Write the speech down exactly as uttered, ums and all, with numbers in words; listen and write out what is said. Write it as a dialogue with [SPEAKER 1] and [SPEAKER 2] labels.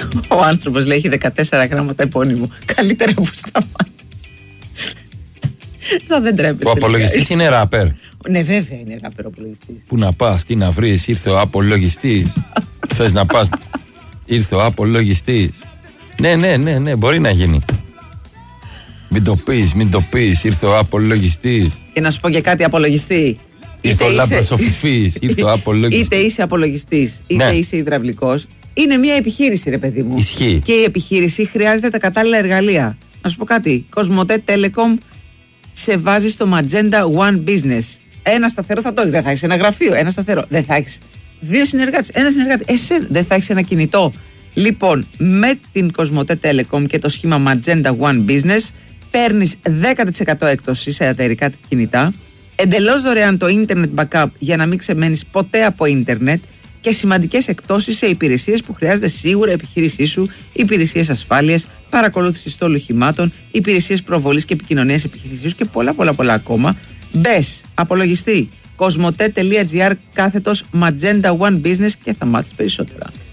[SPEAKER 1] Ο άνθρωπος λέει έχει δεκατέσσερα γράμματα επώνυμου. Καλύτερα που σταμάτησε. Θα δεν τρέπεστε.
[SPEAKER 2] Ο απολογιστής είναι ράπερ.
[SPEAKER 1] Ναι, βέβαια είναι ράπερ ο απολογιστής.
[SPEAKER 2] Πού να πας, τι να βρεις, ήρθε ο απολογιστής. Θες να πας, ήρθε ο απολογιστής. Ναι, ναι, ναι, ναι, μπορεί να γίνει. Μην το πεις, μην το πεις, ήρθε ο απολογιστής.
[SPEAKER 1] Και να σου πω και κάτι, απολογιστή.
[SPEAKER 2] Ήρθε ο λάμπρος ο φυσφής, ήρθε ο απολογιστής.
[SPEAKER 1] Είτε είσαι απολογιστής, είτε
[SPEAKER 2] ναι.
[SPEAKER 1] είσαι υδραυλικός. Είναι μια επιχείρηση, ρε παιδί μου.
[SPEAKER 2] Ισχύει.
[SPEAKER 1] Και η επιχείρηση χρειάζεται τα κατάλληλα εργαλεία. Να σου πω κάτι. Κοσμοτέ Telecom σε βάζει στο Magenta One Business. Ένα σταθερό θα το έχει. Δεν θα έχει ένα γραφείο. Ένα σταθερό. Δεν θα έχει δύο συνεργάτες. Ένα συνεργάτη. Εσένα δεν θα έχει ένα κινητό. Λοιπόν, με την Κοσμοτέ Telecom και το σχήμα Magenta One Business παίρνεις δέκα τοις εκατό έκπτωση σε εταιρικά κινητά. Εντελώς δωρεάν το Internet Backup για να μην ξεμένεις ποτέ από ίντερνετ και σημαντικές εκπτώσεις σε υπηρεσίες που χρειάζεται σίγουρα η επιχείρησή σου, υπηρεσίες ασφάλειας, παρακολούθηση στόλου οχημάτων, υπηρεσίες προβολής και επικοινωνίας επιχειρήσεως και πολλά πολλά πολλά ακόμα. Μπες, απολογιστή, κοσμοτέ τελεία τζι άρ κάθετος Magenta One Business και θα μάθεις περισσότερα.